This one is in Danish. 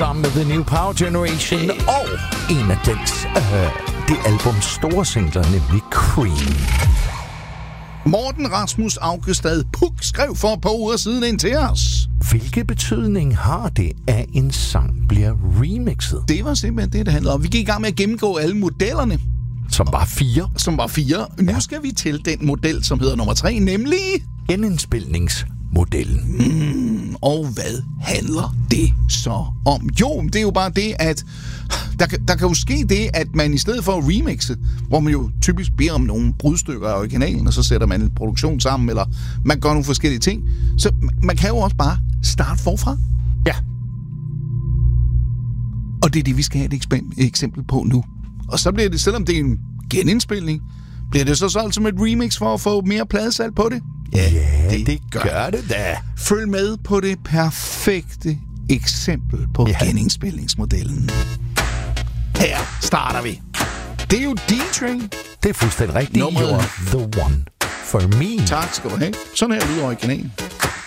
sammen med The New Power Generation og en af det albums store singler, nemlig Cream. Morten Rasmus Augestad Puk skrev for et par uger siden ind til os. Hvilke betydning har det, at en sang bliver remixet? Det var simpelthen det handlede om. Vi gik i gang med at gennemgå alle modellerne. Som var 4. Nu skal vi til den model, som hedder nummer 3, nemlig... genindspilningsmodellen. Og hvad handler det så om? Jo, det er jo bare det, at der kan jo ske det, at man i stedet for at remixe, hvor man jo typisk beder om nogle brudstykker af originalen, og så sætter man en produktion sammen, eller man gør nogle forskellige ting, så man kan jo også bare starte forfra. Ja. Og det er det, vi skal have et eksempel på nu. Og så bliver det, selvom det er en genindspilning, bliver det så solgt som et remix for at få mere pladesalg på det? Ja, det gør det da. Følg med på det perfekte eksempel på genindspilningsmodellen. Her starter vi. Det er jo D-Train. Det er fuldstændig rigtigt. You're the one for me. Tak skal du have. Sådan her lyder originalen.